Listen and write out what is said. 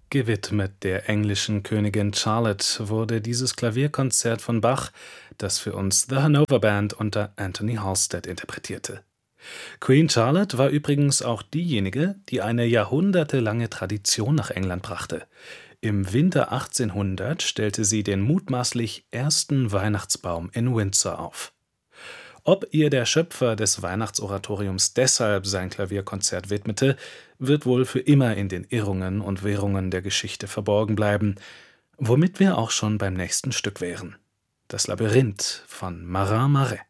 Gewidmet der englischen Königin Charlotte wurde dieses Klavierkonzert von Bach, das für uns The Hanover Band unter Anthony Halstead interpretierte. Queen Charlotte war übrigens auch diejenige, die eine jahrhundertelange Tradition nach England brachte. Im Winter 1800 stellte sie den mutmaßlich ersten Weihnachtsbaum in Windsor auf. Ob ihr der Schöpfer des Weihnachtsoratoriums deshalb sein Klavierkonzert widmete, wird wohl für immer in den Irrungen und Wirrungen der Geschichte verborgen bleiben, womit wir auch schon beim nächsten Stück wären: Das Labyrinth von Marin Marais.